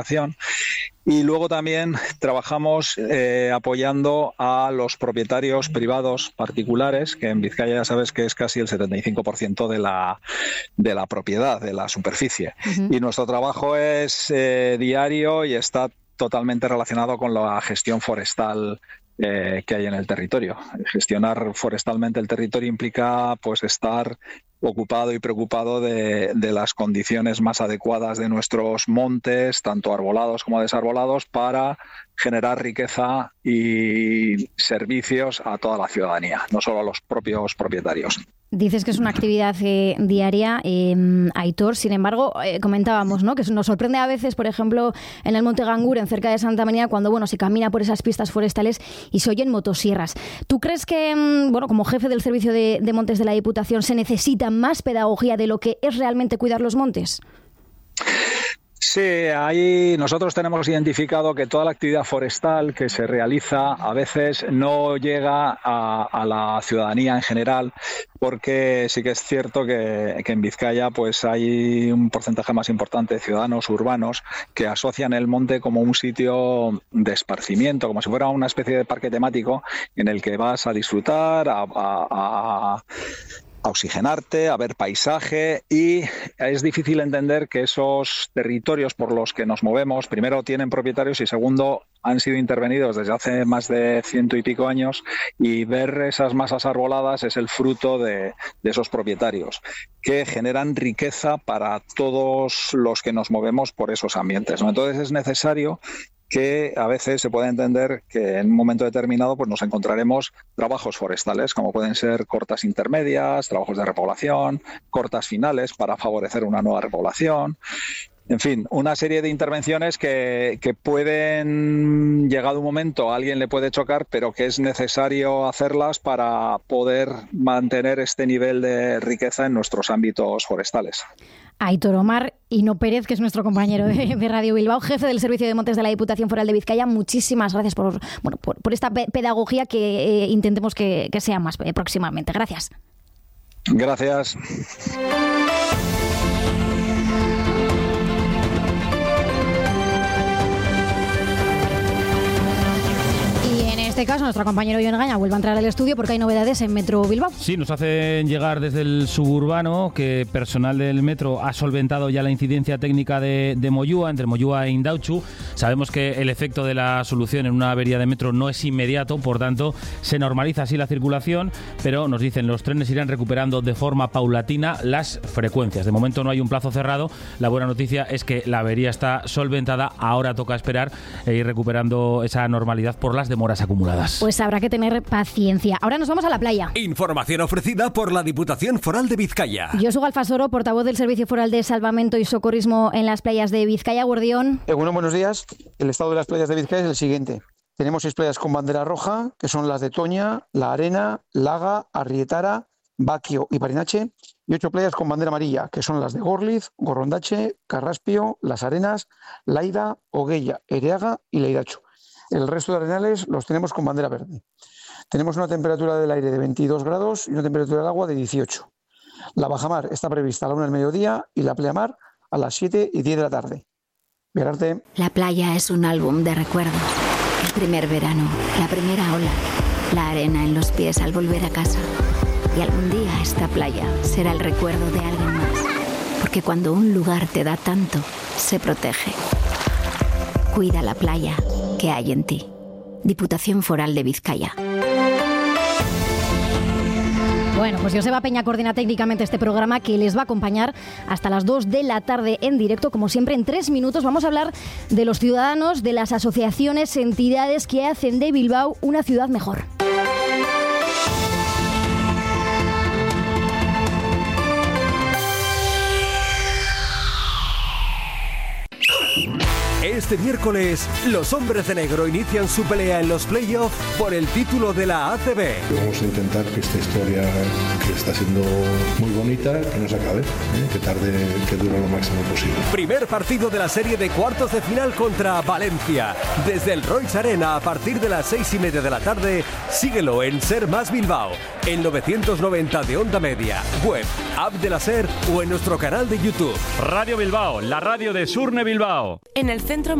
Y luego también trabajamos apoyando a los propietarios privados particulares, que en Vizcaya ya sabes que es casi el 75% de la propiedad, de la superficie. Uh-huh. Y nuestro trabajo es diario y está totalmente relacionado con la gestión forestal que hay en el territorio. Gestionar forestalmente el territorio implica pues estar ocupado y preocupado de las condiciones más adecuadas de nuestros montes, tanto arbolados como desarbolados, para generar riqueza y servicios a toda la ciudadanía, no solo a los propios propietarios. Dices que es una actividad diaria, Aitor. Sin embargo, comentábamos, ¿no?, que nos sorprende a veces, por ejemplo, en el Monte Ganguren, cerca de Santa María, cuando se camina por esas pistas forestales y se oyen motosierras. ¿Tú crees que, como jefe del Servicio de Montes de la Diputación, se necesita más pedagogía de lo que es realmente cuidar los montes? Sí, ahí nosotros tenemos identificado que toda la actividad forestal que se realiza a veces no llega a la ciudadanía en general, porque sí que es cierto que en Vizcaya pues hay un porcentaje más importante de ciudadanos urbanos que asocian el monte como un sitio de esparcimiento, como si fuera una especie de parque temático en el que vas a disfrutar, a oxigenarte, a ver paisaje, y es difícil entender que esos territorios por los que nos movemos, primero tienen propietarios y segundo han sido intervenidos desde hace más de 100 y pico años, y ver esas masas arboladas es el fruto de esos propietarios que generan riqueza para todos los que nos movemos por esos ambientes, ¿no? Entonces es necesario que a veces se puede entender que en un momento determinado pues nos encontraremos trabajos forestales, como pueden ser cortas intermedias, trabajos de repoblación, cortas finales para favorecer una nueva repoblación. En fin, una serie de intervenciones que pueden, llegado un momento, a alguien le puede chocar, pero que es necesario hacerlas para poder mantener este nivel de riqueza en nuestros ámbitos forestales. Aitor Omar Hino Pérez, que es nuestro compañero de Radio Bilbao, jefe del Servicio de Montes de la Diputación Foral de Vizcaya, muchísimas gracias por esta pedagogía que intentemos que sea más próximamente. Gracias. Gracias. En este caso, nuestro compañero Jon Egaña vuelve a entrar al estudio porque hay novedades en Metro Bilbao. Sí, nos hacen llegar desde el suburbano que personal del Metro ha solventado ya la incidencia técnica de Moyúa, entre Moyúa e Indautxu. Sabemos que el efecto de la solución en una avería de metro no es inmediato, por tanto, se normaliza así la circulación, pero nos dicen los trenes irán recuperando de forma paulatina las frecuencias. De momento no hay un plazo cerrado. La buena noticia es que la avería está solventada. Ahora toca esperar e ir recuperando esa normalidad por las demoras acumuladas. Pues habrá que tener paciencia. Ahora nos vamos a la playa. Información ofrecida por la Diputación Foral de Vizcaya. Josu Galfasoro, portavoz del Servicio Foral de Salvamento y Socorrismo en las playas de Vizcaya. Guardión. Buenos días. El estado de las playas de Vizcaya es el siguiente. Tenemos 6 playas con bandera roja, que son las de Toña, La Arena, Laga, Arrietara, Baquio y Parinache, y 8 playas con bandera amarilla, que son las de Gorliz, Gorrondache, Carraspio, Las Arenas, Laida, Oguella, Ereaga y Leidachu. El resto de arenales los tenemos con bandera verde. Tenemos una temperatura del aire de 22 grados y una temperatura del agua de 18. La bajamar está prevista a la 1 del mediodía y la pleamar a las 7:10 de la tarde. Viararte. La playa es un álbum de recuerdos. El primer verano, la primera ola, la arena en los pies al volver a casa. Y algún día esta playa será el recuerdo de alguien más. Porque cuando un lugar te da tanto, se protege. Cuida la playa que hay en ti. Diputación Foral de Vizcaya. Bueno, pues Joseba Peña coordina técnicamente este programa que les va a acompañar hasta las 2 de la tarde en directo. Como siempre, en 3 minutos vamos a hablar de los ciudadanos, de las asociaciones, entidades que hacen de Bilbao una ciudad mejor. Este miércoles, los hombres de negro inician su pelea en los playoffs por el título de la ACB. Vamos a intentar que esta historia, que está siendo muy bonita, que no se acabe, que tarde, que dure lo máximo posible. Primer partido de la serie de cuartos de final contra Valencia. Desde el Royce Arena a partir de las 6:30 de la tarde, síguelo en Ser Más Bilbao, en 990 de Onda Media, web, app de la Ser o en nuestro canal de YouTube. Radio Bilbao, la radio de Surne Bilbao. En el Centro